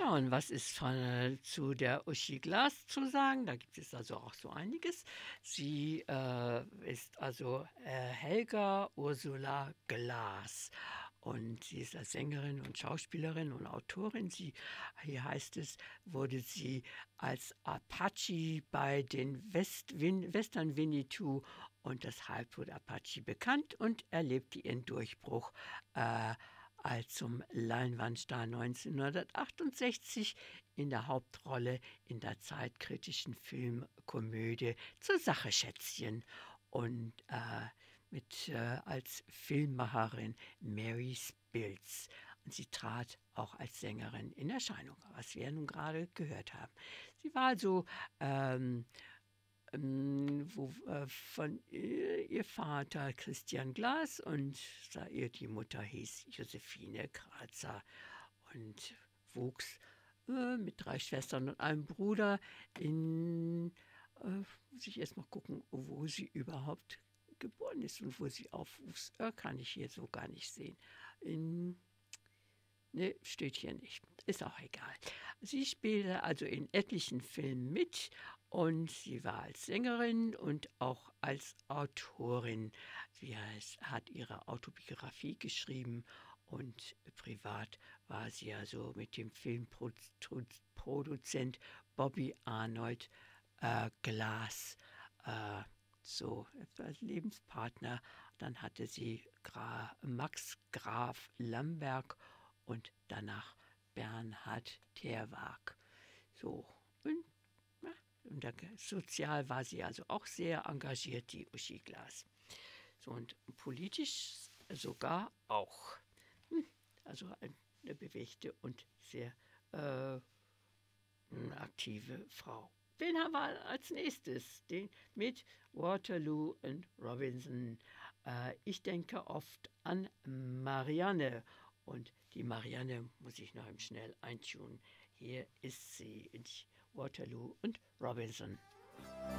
Ja, und was ist zu der Uschi Glas zu sagen? Da gibt es also auch so einiges. Sie ist also Helga Ursula Glas und sie ist als Sängerin und Schauspielerin und Autorin. Hier heißt es, wurde sie als Apache bei den Western Winnetou und das Halbblut Apache bekannt und erlebte ihren Durchbruch als zum Leinwandstar 1968 in der Hauptrolle in der zeitkritischen Filmkomödie Zur Sache Schätzchen und als Filmmacherin Mary Spilz. Und sie trat auch als Sängerin in Erscheinung, was wir nun gerade gehört haben. Sie war also von ihr Vater Christian Glas und die Mutter hieß Josephine Kratzer und wuchs mit 3 Schwestern und einem Bruder muss ich erst mal gucken, wo sie überhaupt geboren ist und wo sie aufwuchs. Kann ich hier so gar nicht sehen. Ne, steht hier nicht. Ist auch egal. Sie spielte also in etlichen Filmen mit und sie war als Sängerin und auch als Autorin. Hat ihre Autobiografie geschrieben und privat war sie also mit dem Filmproduzent Bobby Arnold Glass so als Lebenspartner. Dann hatte sie Max Graf Lamberg und danach Bernhard Terwag. So, und sozial war sie also auch sehr engagiert, die Uschi Glas. So, und politisch sogar auch. Also eine bewegte und sehr aktive Frau. Wen haben wir als nächstes? Den mit Waterloo und Robinson. Ich denke oft an Marianne. Und die Marianne muss ich noch schnell eintunen. Hier ist sie in Waterloo und Robinson.